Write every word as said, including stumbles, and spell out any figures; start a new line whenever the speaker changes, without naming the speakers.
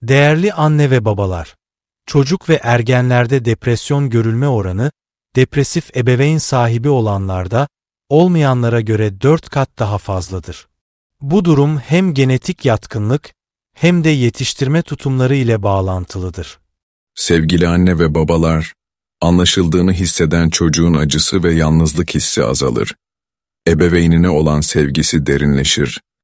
Değerli anne ve babalar, çocuk ve ergenlerde depresyon görülme oranı, depresif ebeveyn sahibi olanlarda, olmayanlara göre dört kat daha fazladır. Bu durum hem genetik yatkınlık hem de yetiştirme tutumları ile bağlantılıdır.
Sevgili anne ve babalar, anlaşıldığını hisseden çocuğun acısı ve yalnızlık hissi azalır. Ebeveynine olan sevgisi derinleşir